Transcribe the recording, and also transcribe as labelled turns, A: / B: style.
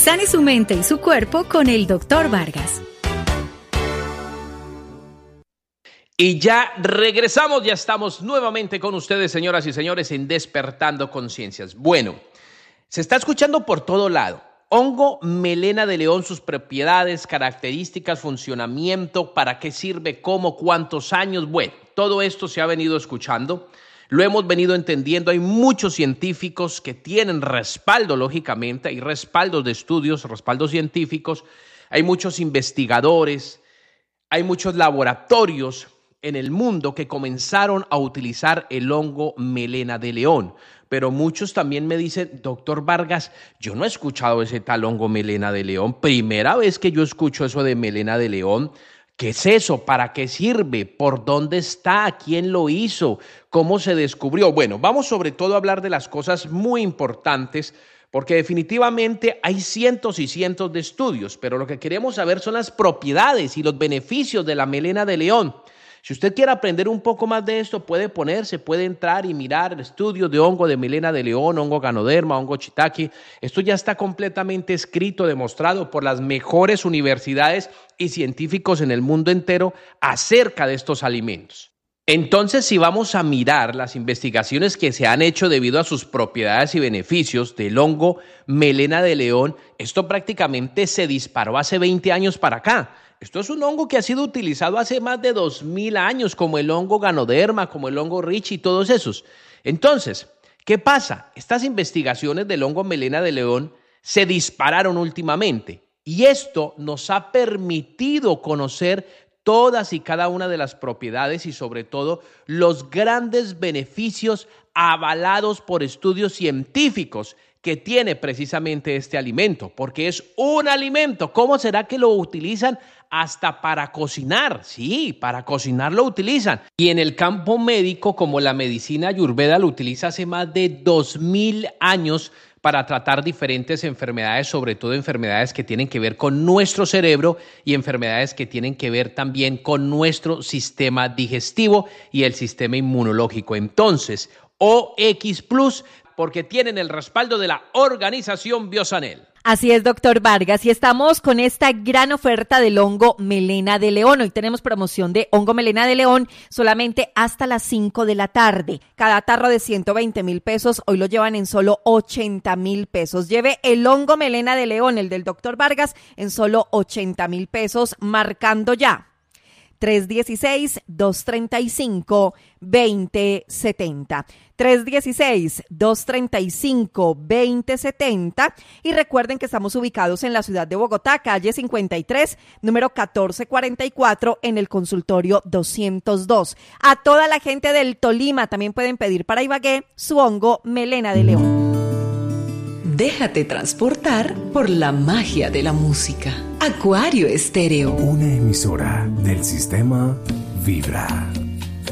A: Sane su mente y su cuerpo con el Dr. Vargas.
B: Y ya regresamos, ya estamos nuevamente con ustedes, señoras y señores, en Despertando Conciencias. Bueno, se está escuchando por todo lado. Hongo melena de león, sus propiedades, características, funcionamiento, para qué sirve, cómo, cuántos años. Bueno, todo esto se ha venido escuchando, lo hemos venido entendiendo. Hay muchos científicos que tienen respaldo, lógicamente, hay respaldos de estudios, respaldos científicos, hay muchos investigadores, hay muchos laboratorios en el mundo que comenzaron a utilizar el hongo melena de león. Pero muchos también me dicen, doctor Vargas, yo no he escuchado ese tal hongo melena de león. Primera vez que yo escucho eso de melena de león. ¿Qué es eso? ¿Para qué sirve? ¿Por dónde está? ¿Quién lo hizo? ¿Cómo se descubrió? Bueno, vamos sobre todo a hablar de las cosas muy importantes, porque definitivamente hay cientos y cientos de estudios, pero lo que queremos saber son las propiedades y los beneficios de la melena de león. Si usted quiere aprender un poco más de esto, puede entrar y mirar el estudio de hongo de melena de león, hongo ganoderma, hongo shiitake. Esto ya está completamente escrito, demostrado por las mejores universidades y científicos en el mundo entero acerca de estos alimentos. Entonces, si vamos a mirar las investigaciones que se han hecho debido a sus propiedades y beneficios del hongo melena de león, esto prácticamente se disparó hace 20 años para acá. Esto es un hongo que ha sido utilizado hace más de 2000 años, como el hongo ganoderma, como el hongo reishi y todos esos. Entonces, ¿qué pasa? Estas investigaciones del hongo melena de león se dispararon últimamente y esto nos ha permitido conocer todas y cada una de las propiedades y sobre todo los grandes beneficios avalados por estudios científicos que tiene precisamente este alimento, porque es un alimento. ¿Cómo será que lo utilizan? Hasta para cocinar. Sí, para cocinar lo utilizan. Y en el campo médico, como la medicina ayurveda lo utiliza hace más de 2000 años para tratar diferentes enfermedades, sobre todo enfermedades que tienen que ver con nuestro cerebro y enfermedades que tienen que ver también con nuestro sistema digestivo y el sistema inmunológico. Entonces, OX Plus, porque tienen el respaldo de la organización Biosanel.
C: Así es, doctor Vargas, y estamos con esta gran oferta del hongo melena de león. Hoy tenemos promoción de hongo melena de león solamente hasta las 5 de la tarde. Cada tarro de 120,000 pesos, hoy lo llevan en solo 80,000 pesos. Lleve el hongo melena de león, el del doctor Vargas, en solo 80,000 pesos, marcando ya 316-235-2070. 316-235-2070 y recuerden que estamos ubicados en la ciudad de Bogotá, calle 53, número 1444, en el consultorio 202. A toda la gente del Tolima también pueden pedir para Ibagué su hongo melena de león.
D: Déjate transportar por la magia de la música. Acuario Estéreo.
E: Una emisora del sistema Vibra.